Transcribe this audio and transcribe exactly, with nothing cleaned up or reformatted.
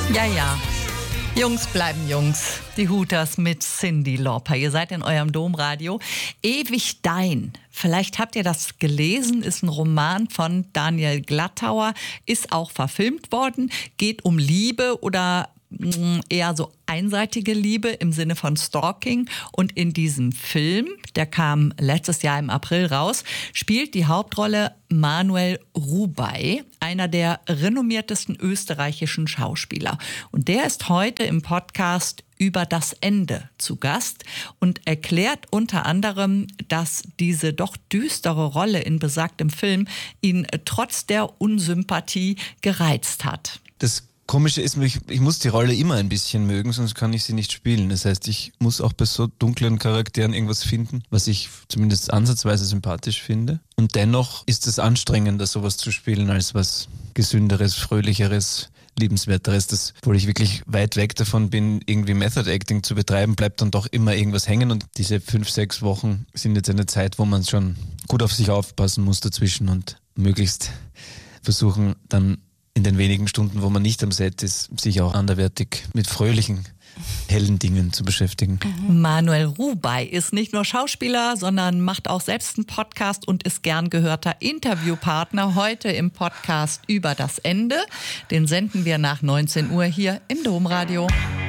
Ja, ja. Jungs bleiben Jungs. Die Hooters mit Cyndi Lauper. Ihr seid in eurem Domradio. Ewig dein. Vielleicht habt ihr das gelesen, ist ein Roman von Daniel Glattauer, ist auch verfilmt worden, geht um Liebe oder eher so einseitige Liebe im Sinne von Stalking. Und in diesem Film, der kam letztes Jahr im April raus, spielt die Hauptrolle Manuel Rubey, einer der renommiertesten österreichischen Schauspieler. Und der ist heute im Podcast Über das Ende zu Gast und erklärt unter anderem, dass diese doch düstere Rolle in besagtem Film ihn trotz der Unsympathie gereizt hat. Das Komische ist, ich, ich muss die Rolle immer ein bisschen mögen, sonst kann ich sie nicht spielen. Das heißt, ich muss auch bei so dunklen Charakteren irgendwas finden, was ich zumindest ansatzweise sympathisch finde. Und dennoch ist es anstrengender, sowas zu spielen, als was Gesünderes, Fröhlicheres, Liebenswerteres. Das, obwohl ich wirklich weit weg davon bin, irgendwie Method Acting zu betreiben, bleibt dann doch immer irgendwas hängen. Und diese fünf, sechs Wochen sind jetzt eine Zeit, wo man schon gut auf sich aufpassen muss dazwischen und möglichst versuchen, dann in den wenigen Stunden, wo man nicht am Set ist, sich auch anderweitig mit fröhlichen, hellen Dingen zu beschäftigen. Manuel Rubey ist nicht nur Schauspieler, sondern macht auch selbst einen Podcast und ist gern gehörter Interviewpartner heute im Podcast Über das Ende. Den senden wir nach neunzehn Uhr hier im Domradio.